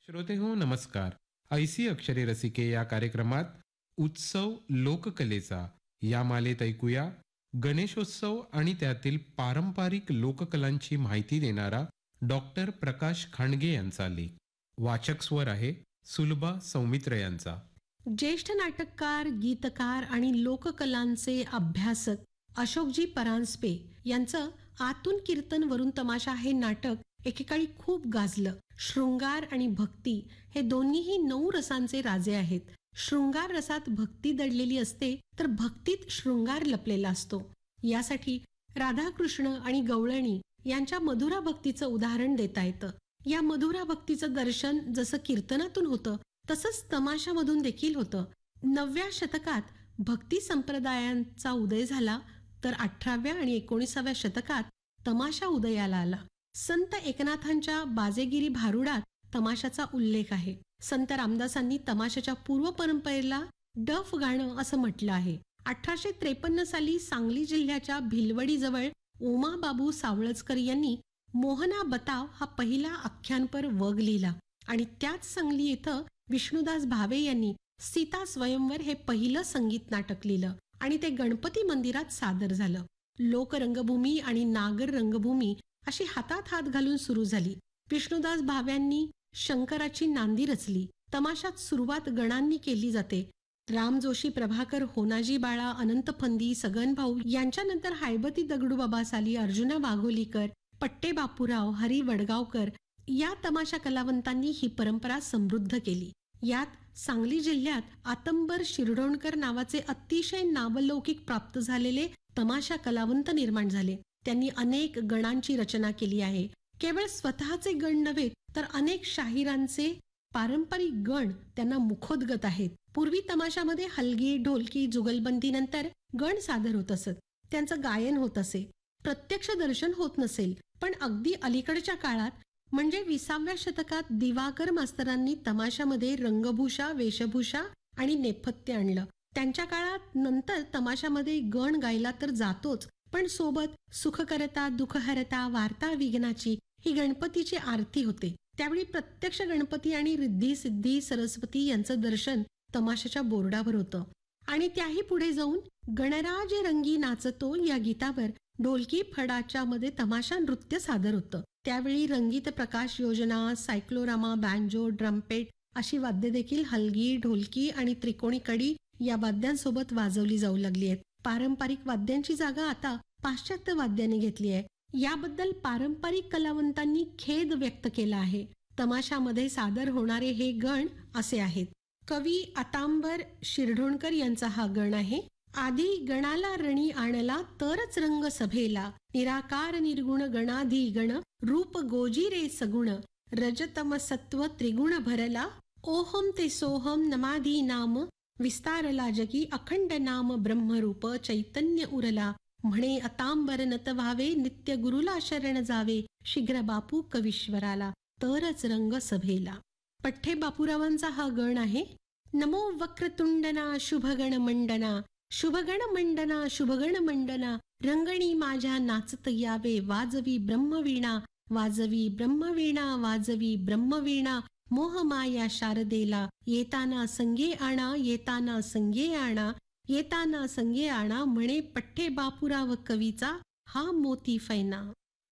श्रोते हो नमस्कार. ऐसी अक्षरे रसिके या कार्यक्रमात उत्सव लोककलेचा या मालेत ऐकूया गणेशोत्सव आणि त्यातील पारंपरिक लोककलांची माहिती देणारा डॉक्टर प्रकाश खांडगे यांचा लेख. वाचक स्वर आहे सुलभा सौमित्र यांचा. ज्येष्ठ नाटककार, गीतकार आणि लोककलांचे अभ्यासक अशोकजी परांजपे यांचं आतून कीर्तन वरून तमाशा हे नाटक एकेकाळी खूप गाजलं. शृंगार आणि भक्ती हे दोन्हीही 9 रसांचे राजे आहेत. शृंगार रसात भक्ती दडलेली असते तर भक्तीत शृंगार लपलेला असतो. यासाठी राधाकृष्ण आणि गवळणी यांच्या मधुरा भक्तीचं उदाहरण देता येतं. या मधुरा भक्तीचं दर्शन जसं कीर्तनातून होतं तसंच तमाशामधून देखील होतं. 9व्या शतकात भक्ती संप्रदायांचा उदय झाला तर 18व्या आणि 19व्या शतकात तमाशा उदयाला आला. संत एकनाथांच्या बाजेगिरी भारुडात तमाशाचा उल्लेख आहे. संत रामदासांनी तमाशाच्या पूर्व परंपरेला डफ गाणं असं म्हटलं आहे. 1853 साली सांगली जिल्ह्याच्या भिलवडीजवळ उमाबाबू सावळजकर यांनी मोहना बताव हा पहिला आख्यानपर वग लिहिला आणि त्याच सांगली येथं विष्णुदास भावे यांनी सीता स्वयंवर हे पहिलं संगीत नाटक लिहिलं आणि ते गणपती मंदिरात सादर झालं. लोकरंगभूमी आणि नागर रंगभूमी अशी हातात हात घालून सुरू झाली. विष्णुदास भाव्यांनी शंकराची नांदी रचली. तमाशात सुरुवात गणांनी केली जाते. राम जोशी, प्रभाकर, होनाजी बाळा, अनंत फंदी, सगन भाऊ यांच्यानंतर हायबती दगडूबाबा साली, अर्जुना वाघोलीकर, पट्टे बापूराव, हरी वडगावकर या तमाशा कलावंतांनी ही परंपरा समृद्ध केली. यात सांगली जिल्ह्यात आतंबर शिरढोणकर नावाचे अतिशय नावलौकिक प्राप्त झालेले तमाशा कलावंत निर्माण झाले. त्यांनी अनेक गणांची रचना केली आहे. केवळ स्वतःचे गण नव्हे तर अनेक शाहिरांचे पारंपरिक गण त्यांना मुखोद्गत आहेत. पूर्वी तमाशामध्ये हलगी, ढोलकी, जुगलबंदी नंतर गण सादर होत असत. त्यांचं गायन होत असे. प्रत्यक्ष दर्शन होत नसेल, पण अगदी अलीकडच्या काळात म्हणजे 20व्या शतकात दिवाकर मास्तरांनी तमाशामध्ये रंगभूषा, वेशभूषा आणि नेपथ्य आणलं. त्यांच्या काळात नंतर तमाशामध्ये गण गायला तर जातोच, पण सोबत सुखकरता, दुःखहरता, वार्ता विघ्नाची ही गणपतीची आरती होते. त्यावेळी प्रत्यक्ष गणपती आणि रिद्धी सिद्धी सरस्वती यांचं दर्शन तमाशाच्या बोर्डावर होतं. आणि त्याही पुढे जाऊन गणराज रंगी नाचतो या गीतावर ढोलकी फडाच्या मध्ये तमाशा नृत्य सादर होतं. त्यावेळी रंगीत प्रकाश योजना, सायक्लोरामा, बँजो, ड्रम्पेट अशी वाद्य देखील हलगी, ढोलकी आणि त्रिकोणी कडी या वाद्यांसोबत वाजवली जाऊ लागली आहेत. पारंपरिक वाद्यांची जागा आता पाश्चात्य वाद्याने घेतली आहे. याबद्दल पारंपरिक कलावंतांनी खेद व्यक्त केला आहे. तमाशामध्ये सादर होणारे हे गण असे आहेत. कवी आतांबर शिरढोणकर यांचा हा गण आहे. आधी गणाला रणी आणला तरच रंग सभेला, निराकार निर्गुण गणाधी गण, रूप गोजिरे सगुण, रजतम सत्व त्रिगुण भरला, ओहम ते सोहम नमाधी नाम, विस्तारला जगी अखंड नाम ब्रह्मरूप चैतन्य उरला, म्हणे अतांबर नत व्हावे नित्य गुरुला शरण जावे, शीघ्र बापू कवीश्वराला, तरच रंग सभेला. पठ्ठे बापूरावांचा हा गण आहे. नमो वक्रतुंडना शुभगण मंडना, शुभगण मंडना, शुभगण मंडना, रंगणी माझ्या नाचत यावे, वाजवी ब्रह्मवीणा, वाजवी ब्रह्मवीणा, वाजवी ब्रह्मवीणा, मोहमाया शारदेला, येताना संगे आणा, येताना संगे आणा, येताना संगे आणा, म्हणे पठ्ठे बापूराव कवीचा हा मोती फैना.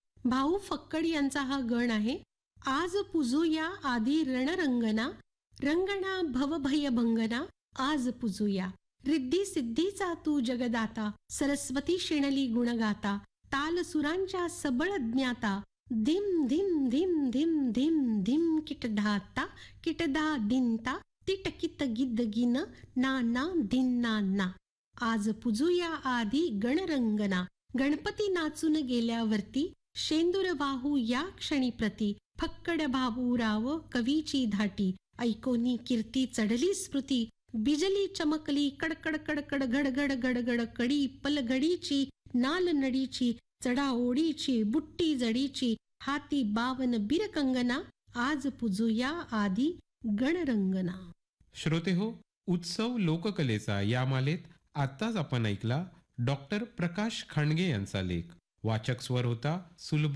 भाऊ फक्कड यांचा हा गण आहे. आज पूजूया आधी रणरंगना, रंगणा भवभय भंगना, आज पूजूया, रिद्धी सिद्धीचा तू जगदाता, सरस्वती शिणली गुणगाता, ताल सुरांच्या सबळ ज्ञाता, धिम धिम धिम धिम धिम धिम किटधाता, किटदा दिनता, तिटकित गिद्द गिन, ना ना दिन्ना ना, आज पूजूया आधी गणरंगना, गणपती नाचून गेल्यावरती, शेंदूर वाहू या क्षणी प्रती, फक्कड बाबूराव कवीची धाटी, ऐकोनी कीर्ती चढली स्मृती, बिजली चमकली कडकड कडकड गडगड गडगड कडी, पलघडीची नाल नडीची, चढा ओढीची बुट्टी जडीची, हाती बावन बिरकंगना, आज पूजूया आधी गणरंगना. श्रोते हो, उत्सव लोककलेचा या मालेत आताच आपण ऐकला डॉक्टर प्रकाश खांडगे यांचा लेख. वाचक स्वर होता सुलभा